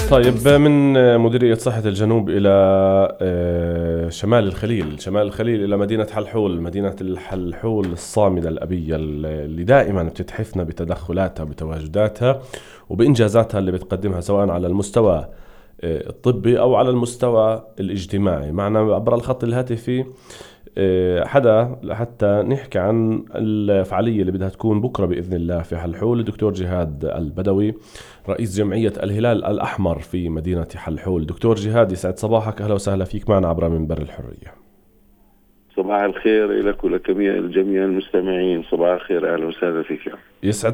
طيب، من مديرية صحة الجنوب إلى شمال الخليل إلى مدينة حلحول، مدينة الحلحول الصامدة الأبية اللي دائما بتتحفنا بتدخلاتها بتواجداتها وبإنجازاتها اللي بتقدمها، سواء على المستوى الطبي أو على المستوى الاجتماعي. معنا عبر الخط الهاتفي حدا حتى نحكي عن الفعالية اللي بدها تكون بكرة بإذن الله في حلحول، الدكتور جهاد البدوي، رئيس جمعية الهلال الأحمر في مدينة حلحول. دكتور جهاد، يسعد صباحك، أهلا وسهلا فيك معنا عبر منبر الحرية. صباح الخير لك ولجميع المستمعين. صباح الخير، أهلا وسهلا فيك. يسعد